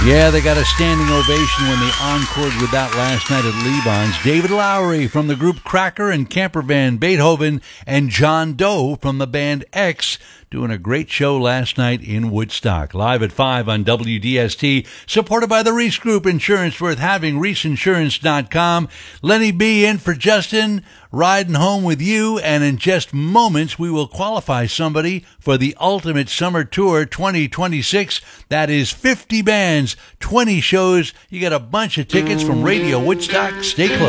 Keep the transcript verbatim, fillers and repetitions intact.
Yeah, they got a standing ovation when they encored with that last night at Levon's. David Lowery from the group Cracker and camper van Beethoven, and John Doe from the band X, doing a great show last night in Woodstock. Live at five on W D S T, supported by the Reese Group. Insurance worth having, reese insurance dot com. Lenny B in for Justin, riding home with you, and in just moments we will qualify somebody for the Ultimate Summer Tour twenty twenty-six. That is fifty bands, twenty shows. You get a bunch of tickets from Radio Woodstock. Stay close.